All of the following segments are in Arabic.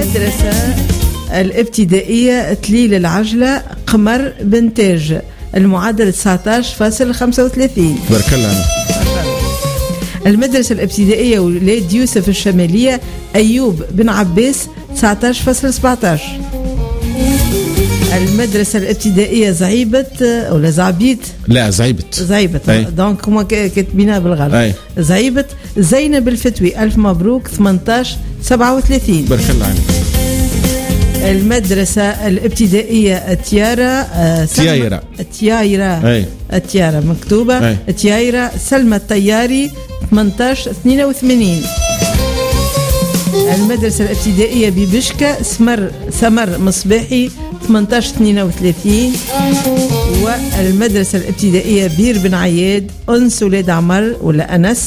المدرسة الابتدائية تليل العجلة قمر بنتاج المعدل 19.35. بارك الله. المدرسة الابتدائية ولاد يوسف الشمالية أيوب بن عباس 19.17. المدرسة الابتدائية زعيبة ولا زعبيت؟ لا زعيبة دونك هما كاتبينها بالغلط. زعيبة زينب الفتوي ألف مبروك 18.37. بارك الله عليك. المدرسة الابتدائية تيايرة مكتوبة تيايرة سلمى الطياري 18.82. المدرسة الابتدائية ببشكة سمر مصباحي 18.32. والمدرسة الابتدائية بير بن عياد أنس ولاد عمر ولا أنس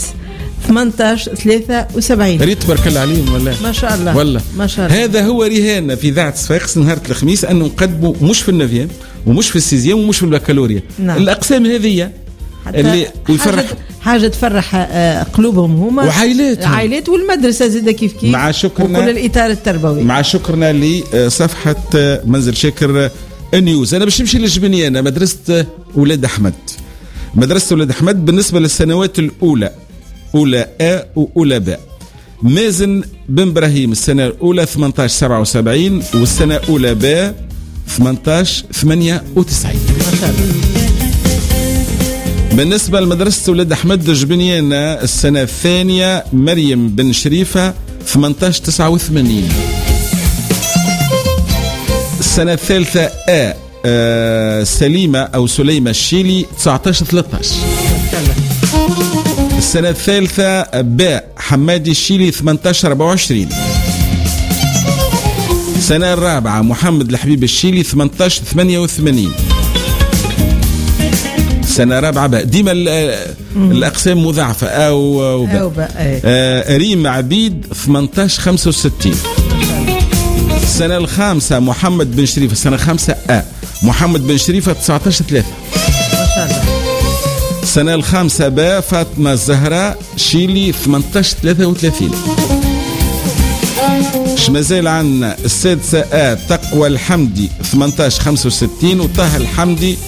18.73. ريت بارك الله عليهم والله ما شاء الله والله ما شاء الله. هذا هو رهاننا في إذاعة صفاقس نهار الخميس أنه نقدموا مش في النوفيام ومش في السيزيام ومش في البكالوريا. نعم. الأقسام هذه اللي يفرح حاجة تفرح قلوبهم هما وعائلات والمدرسة زادة كيف مع شكرنا وكل الإطار التربوي. مع شكرنا لصفحة منزل شاكر النيوز. أنا باش نمشي للجبنية. أنا مدرسة ولاد أحمد. مدرسة ولاد أحمد بالنسبة للسنوات الأولى أولى A وأولى B مازن بن إبراهيم السنة الأولى 18.77 والسنة الأولى B 18.98. ما شاء الله. بالنسبة لمدرسة ولاد أحمد جبنيانة السنة الثانية مريم بن شريفة 18.89. السنة الثالثة A سليمة أو سليمة الشيلي 19.13. السنة الثالثة B حمادي الشيلي 18.24. السنة الرابعة محمد الحبيب الشيلي 18.88. السنة الرابعة بقى ديما الأقسام مضاعفة أو ريم عبيد 18.65. السنة الخامسة محمد بن شريفة السنة الخامسة محمد بن شريفة 19.3. السنة الخامسة با فاطمة الزهراء شيلي 18.33. مازال عندنا السادسة تقوى الحمدي 18.65 وطه الحمدي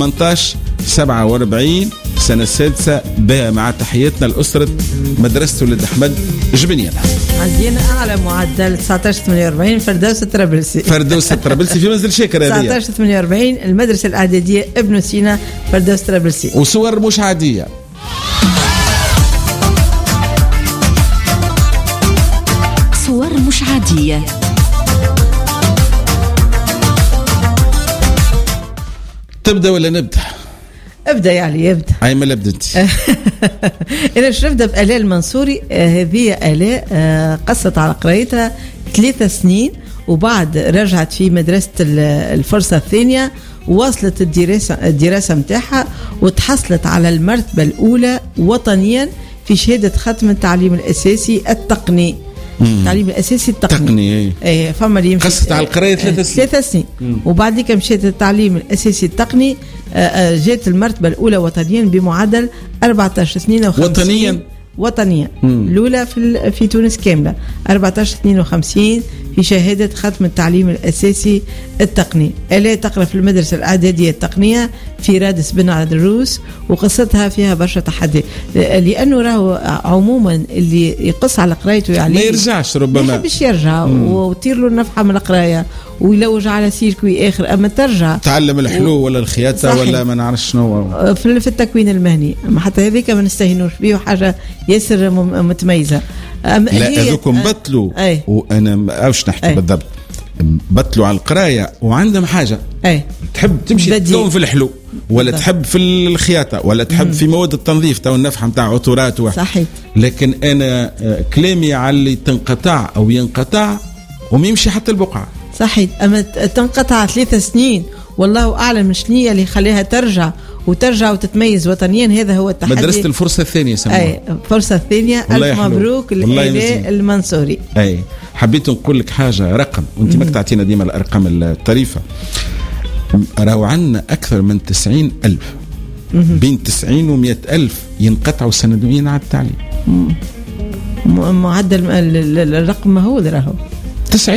18.47. السنة السادسة با مع تحياتنا لأسرة مدرسة ولاد أحمد جبنيانة. عندنا أعلى معدل 19.48 فردوس الطرابلسي في منزل شاكر. 19.48 المدرسة الإعدادية ابن سينا فردوس الطرابلسي. وصور مش عادية. صور مش عادية. تبدأ ولا نبدأ؟ ابدأ يعني يبدأ. أي ما بدأت. أنا نبدأ بآلاء المنصوري. هذه آلاء قصت على قرايتها 3 سنين وبعد رجعت في مدرسة الفرصة الثانية وواصلت الدراسة متاعها وتحصلت على المرتبة الأولى وطنيا في شهادة ختم التعليم الأساسي التقني. التعليم الأساسي التقني. فما اللي قصت على القراية 3 سنين وبعد كده مشيت التعليم الأساسي التقني جات المرتبة الأولى وطنيا بمعدل 14.52 وطنيا. الأولى في تونس كاملة 14.52 في شهادة ختم التعليم الأساسي التقني. ألا تقرأ في المدرسة الإعدادية التقنية في رادس بن عدروس وقصتها فيها برشا تحدي لأنه راهو عموما اللي يقص على قرايته يعني ما يرجعش ربما ما يحبش يرجع وطير له النفحة من القراية ويلوج على سيركوي آخر. أما ترجع تعلم الحلو ولا الخياطة ولا ما نعرفش شنو في التكوين المهني. أما حتى هذيك ما نستهينوش بيه حاجة ياسر متميزة. لا هذوكم بطلوا وأنا ما نحكي بالضبط بطلوا على القراية وعندهم حاجة تحب تمشي تلون في الحلو ولا تحب في الخياطة ولا تحب في مواد التنظيف تو النفحة متاع عطورات صحيح. لكن أنا كلامي على اللي تنقطع أو ينقطع وما يمشي حتى البقعة. صحيح. أما تنقطع 3 سنين والله أعلم من شنية اللي خليها ترجع وتتميز وطنيا. هذا هو التحدي. مدرسة الفرصة الثانية سموها. الفرصة الثانية. ألف مبروك لآلاء المنصوري. حبيت نقول لك حاجة رقم وانت ما تعطينا ديما الأرقام الطريفة. راهو عندنا أكثر من 90,000 بين 90 و100,000 ينقطعوا سنويا على التعليم. معدل الرقم مهول راهو 90